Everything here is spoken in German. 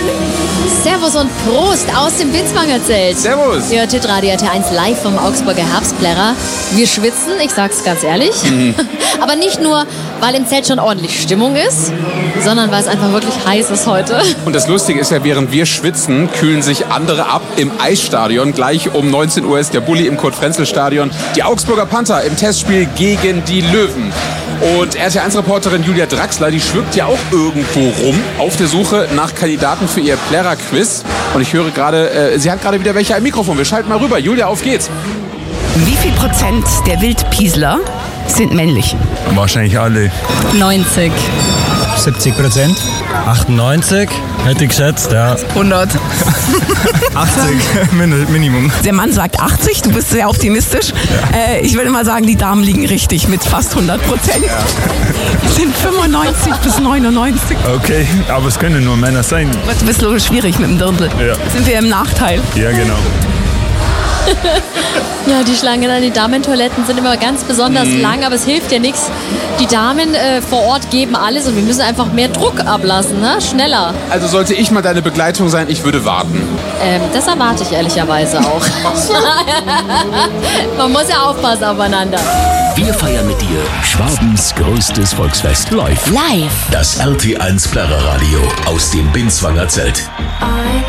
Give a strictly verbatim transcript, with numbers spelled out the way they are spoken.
Servus und Prost aus dem Binswanger Zelt. Servus. Ihr hört Hitradio R T eins live vom Augsburger Herbstplärrer. Wir schwitzen, ich sag's ganz ehrlich. Mhm. Aber nicht nur, weil im Zelt schon ordentlich Stimmung ist, sondern weil es einfach wirklich heiß ist heute. Und das Lustige ist ja, während wir schwitzen, kühlen sich andere ab im Eisstadion. Gleich um neunzehn Uhr ist der Bulli im Kurt-Frenzel-Stadion. Die Augsburger Panther im Testspiel gegen die Löwen. Und R T eins Reporterin Julia Draxler, die schwirrt ja auch irgendwo rum auf der Suche nach Kandidaten für ihr Plärrer-Quiz. Und ich höre gerade, äh, sie hat gerade wieder welche am Mikrofon. Wir schalten mal rüber. Julia, auf geht's. Wie viel Prozent der Wildpiesler sind männlich? Wahrscheinlich alle. neunzig. siebzig Prozent. achtundneunzig, hätte ich geschätzt, ja. hundert. achtzig, Minimum. Der Mann sagt achtzig, du bist sehr optimistisch. Ja. Äh, ich würde mal sagen, die Damen liegen richtig mit fast hundert Prozent. Ja. Es sind fünfundneunzig bis neunundneunzig. Okay, aber es können nur Männer sein. Wird ein bisschen schwierig mit dem Dirndl. Ja. Sind wir im Nachteil. Ja, genau. Ja, die Schlangen an den Damentoiletten sind immer ganz besonders mhm. lang, aber es hilft ja nichts. Die Damen äh, vor Ort geben alles und wir müssen einfach mehr Druck ablassen, ne? Schneller. Also sollte ich mal deine Begleitung sein, ich würde warten. Ähm, das erwarte ich ehrlicherweise auch. Man muss ja aufpassen aufeinander. Wir feiern mit dir Schwabens größtes Volksfest live. Live. Das R T eins Plärrerradio aus dem Binswanger Zelt.